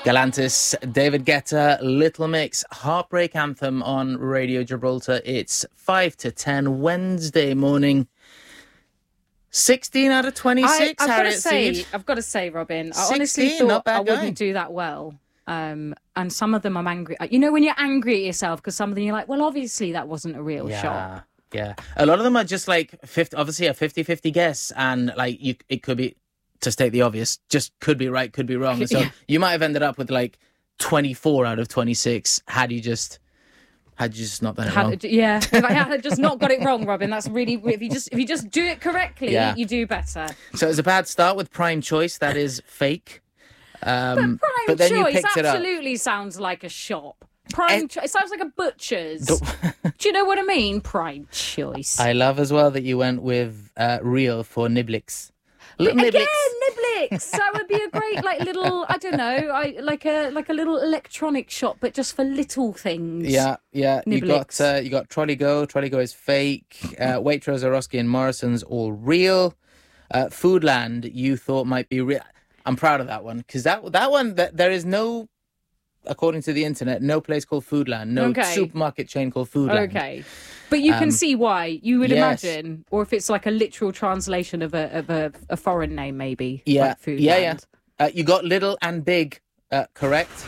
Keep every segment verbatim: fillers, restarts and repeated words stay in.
Galantis, David Guetta, Little Mix, Heartbreak Anthem on Radio Gibraltar. It's five to ten Wednesday morning. sixteen out of twenty-six, I, I've Harriet got to say, Seed. I've got to say, Robin, I sixteen, honestly not thought bad I wouldn't going. do that well. Um, and some of them I'm angry. You know, when you're angry at yourself because some of them you're like, well, obviously that wasn't a real Yeah. shot. Yeah, a lot of them are just like fifty, obviously a fifty-fifty guess, and like you, it could be, to state the obvious, just could be right, could be wrong. And so Yeah. you might have ended up with like twenty-four out of twenty-six had you just had you just not done it wrong. Had, yeah, if I had just not got it wrong, Robin, that's really if you just if you just do it correctly, Yeah. you do better. So it was a bad start with Prime Choice. That is fake. Um, Prime but then Choice you picked it up. absolutely sounds like a shop. Prime And- Choice. It sounds like a butcher's. Do you know what I mean? Prime Choice. I love as well that you went with uh, real for Niblix. Little Again, Niblix. Niblix. That would be a great, like, little. I don't know, I like a like a little electronic shop, but just for little things. Yeah, yeah. You got Niblix. uh, you got Trolley Go. Trolley Go is fake. Uh, Waitrose, Orosky, and Morrison's all real. Uh, Foodland, you thought might be real. I'm proud of that one because that that one that there is no, according to the internet, no place called Foodland, no Okay. supermarket chain called Foodland. Okay, but you can Um, see why. You would yes. imagine, or if it's like a literal translation of a of a, a foreign name, maybe. Yeah, like Foodland. yeah, yeah. Uh, you got little and big, uh, correct?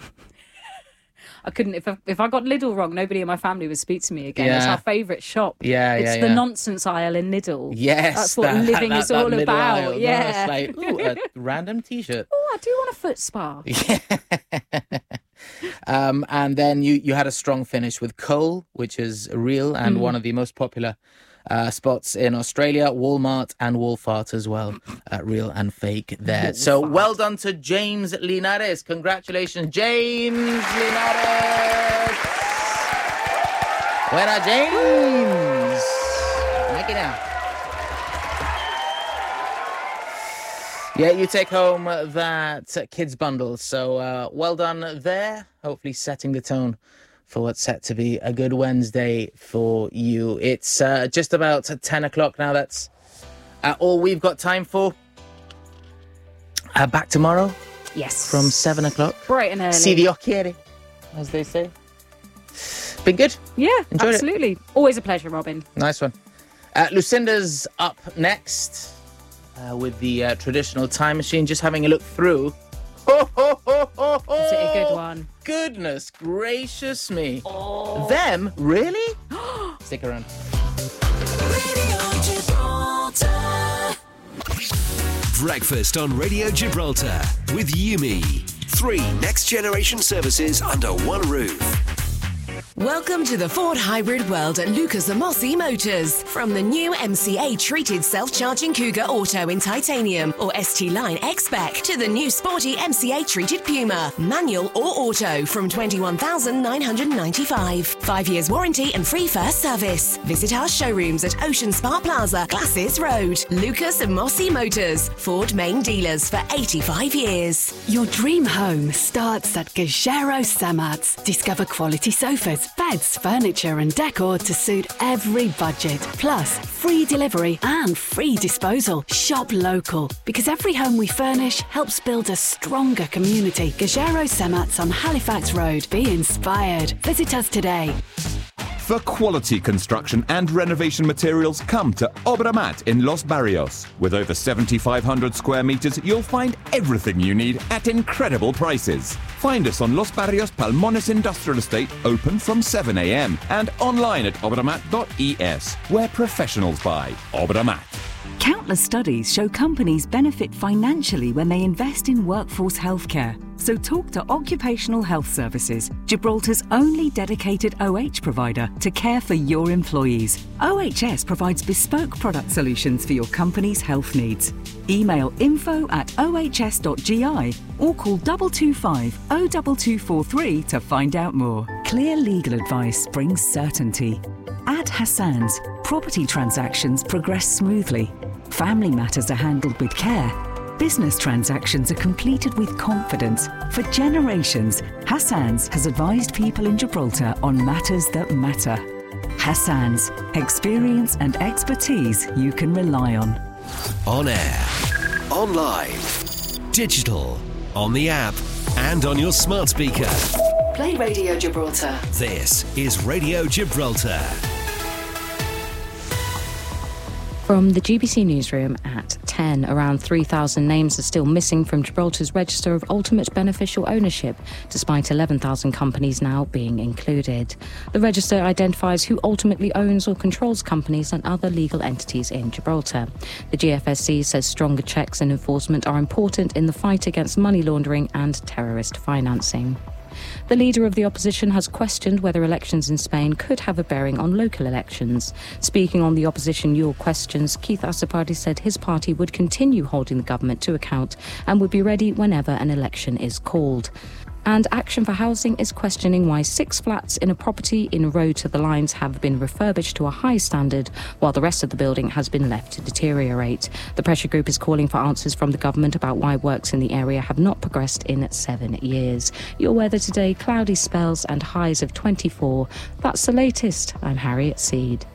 I couldn't. If I, if I got Lidl wrong, nobody in my family would speak to me again. It's Yeah. our favourite shop. Yeah, it's yeah, the yeah. nonsense aisle in Lidl. Yes, that's what that- living that- is that all middle about. aisle. No, Yeah. it's like ooh, a random T-shirt. Oh, I do want a foot spa. Um, and then you, you had a strong finish with Cole, which is real and one of the most popular uh, spots in Australia. Walmart and Wolfart as well, uh, real and fake there. So well done to James Linares. Congratulations, James Linares. Buena, James. Make it out. Yeah, you take home that uh, kids bundle. So uh, well done there. Hopefully setting the tone for what's set to be a good Wednesday for you. It's uh, just about ten o'clock now. That's uh, all we've got time for. Uh, back tomorrow Yes. from seven o'clock. bright and early. See the occhiere, as they say. Been good. Yeah, Enjoyed it. absolutely. Always a pleasure, Robin. Nice one. Uh, Lucinda's up next. Uh, with the uh, traditional time machine, just having a look through. Ho, ho, ho, ho, ho. Is it a good one? Goodness gracious me. Oh. Them? Really? Stick around. Breakfast on Radio Gibraltar with Yumi. Three next generation services under one roof. Welcome to the Ford hybrid world at Lucas Amosi Motors. From the new M C A treated self-charging Cougar Auto in titanium or S T Line X-Spec to the new sporty M C A treated Puma, manual or auto from twenty-one thousand nine hundred ninety-five. Five years warranty and free first service. Visit our showrooms at Ocean Spa Plaza, Glasses Road. Lucas Amosi Motors, Ford main dealers for eighty-five years. Your dream home starts at Gajero Samats. Discover quality sofas, beds, furniture and decor to suit every budget. Plus, free delivery and free disposal. Shop local, because every home we furnish helps build a stronger community. Gajero Samats on Halifax Road. Be inspired. Visit us today. For quality construction and renovation materials, come to Obramat in Los Barrios. With over seventy-five hundred square metres, you'll find everything you need at incredible prices. Find us on Los Barrios Palmones Industrial Estate, open from seven a.m. and online at obramat dot e s, where professionals buy. Obramat. Countless studies show companies benefit financially when they invest in workforce healthcare. So talk to Occupational Health Services, Gibraltar's only dedicated O H provider to care for your employees. O H S provides bespoke product solutions for your company's health needs. Email info at o h s dot g i or call two two five, zero two two four three to find out more. Clear legal advice brings certainty. At Hassan's, property transactions progress smoothly. Family matters are handled with care. Business transactions are completed with confidence. For generations, Hassan's has advised people in Gibraltar on matters that matter. Hassan's, experience and expertise you can rely on. On air, online, digital, on the app, and on your smart speaker. Play Radio Gibraltar. This is Radio Gibraltar. From the G B C newsroom at ten, around three thousand names are still missing from Gibraltar's register of ultimate beneficial ownership, despite eleven thousand companies now being included. The register identifies who ultimately owns or controls companies and other legal entities in Gibraltar. The G F S C says stronger checks and enforcement are important in the fight against money laundering and terrorist financing. The leader of the opposition has questioned whether elections in Spain could have a bearing on local elections. Speaking on the opposition Your Questions, Keith Asapati said his party would continue holding the government to account and would be ready whenever an election is called. And Action for Housing is questioning why six flats in a property in Road to the Lines have been refurbished to a high standard while the rest of the building has been left to deteriorate. The pressure group is calling for answers from the government about why works in the area have not progressed in seven years. Your weather today, cloudy spells and highs of twenty-four. That's the latest. I'm Harriet Seed.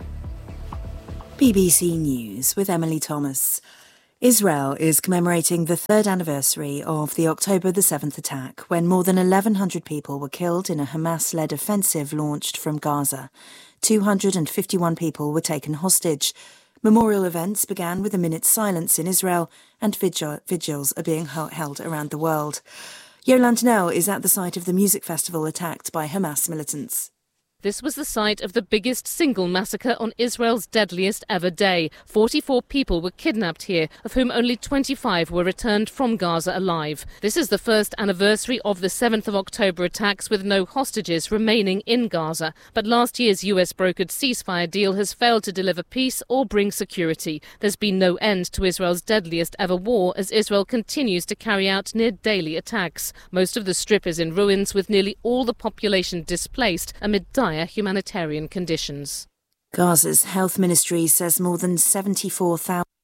B B C News with Emily Thomas. Israel is commemorating the third anniversary of the October the seventh attack, when more than eleven hundred people were killed in a Hamas-led offensive launched from Gaza. two hundred fifty-one people were taken hostage. Memorial events began with a minute's silence in Israel, and vigil- vigils are being held around the world. Yolande Nell is at the site of the music festival attacked by Hamas militants. This was the site of the biggest single massacre on Israel's deadliest ever day. forty-four people were kidnapped here, of whom only twenty-five were returned from Gaza alive. This is the first anniversary of the seventh of October attacks with no hostages remaining in Gaza. But last year's U S-brokered ceasefire deal has failed to deliver peace or bring security. There's been no end to Israel's deadliest ever war as Israel continues to carry out near-daily attacks. Most of the strip is in ruins, with nearly all the population displaced amid dire humanitarian conditions. Gaza's health ministry says more than seventy-four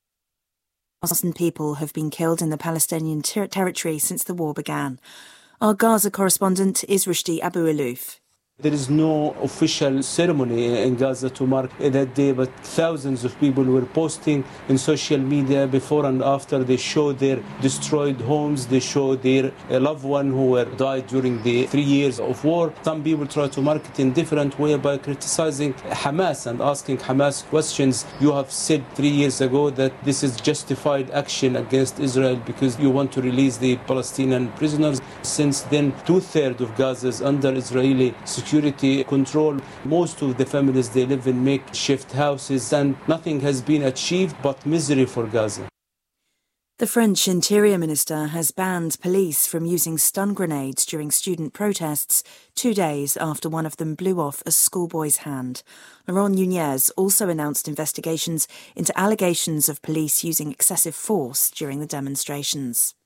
thousand people have been killed in the Palestinian ter- territory since the war began. Our Gaza correspondent is Rushdie Abu-Alouf. There is no official ceremony in Gaza to mark that day, but thousands of people were posting in social media before and after. They show their destroyed homes, they show their loved one who were died during the three years of war. Some people try to mark it in different way by criticizing Hamas and asking Hamas questions. You have said three years ago that this is justified action against Israel because you want to release the Palestinian prisoners. Since then, two-thirds of Gaza is under Israeli security control. Most of the families, they live in makeshift houses, and nothing has been achieved but misery for Gaza. The French Interior Minister has banned police from using stun grenades during student protests two days after one of them blew off a schoolboy's hand. Laurent Nunez also announced investigations into allegations of police using excessive force during the demonstrations.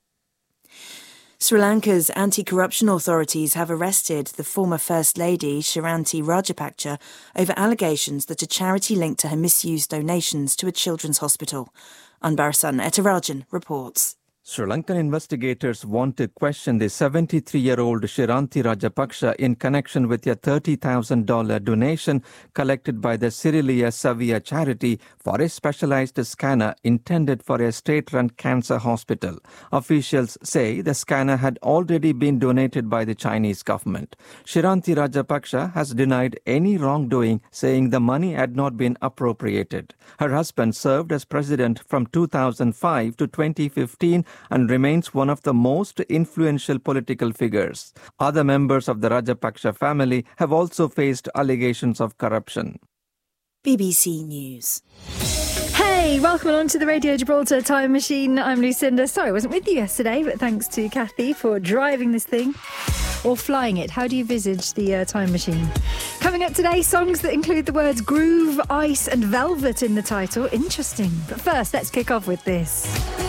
Sri Lanka's anti-corruption authorities have arrested the former First Lady Shiranti Rajapaksa over allegations that a charity linked to her misused donations to a children's hospital. Anbarasan Etarajan reports. Sri Lankan investigators want to question the seventy-three-year-old Shiranti Rajapaksa in connection with a thirty thousand dollars donation collected by the Sirilia Savia charity for a specialized scanner intended for a state-run cancer hospital. Officials say the scanner had already been donated by the Chinese government. Shiranti Rajapaksa has denied any wrongdoing, saying the money had not been appropriated. Her husband served as president from two thousand five to twenty fifteen and remains one of the most influential political figures. Other members of the Rajapaksa family have also faced allegations of corruption. B B C News. Hey, welcome along to the Radio Gibraltar Time Machine. I'm Lucinda. Sorry I wasn't with you yesterday, but thanks to Kathy for driving this thing. Or flying it. How do you visage the uh, time machine? Coming up today, songs that include the words groove, ice and velvet in the title. Interesting. But first, let's kick off with this.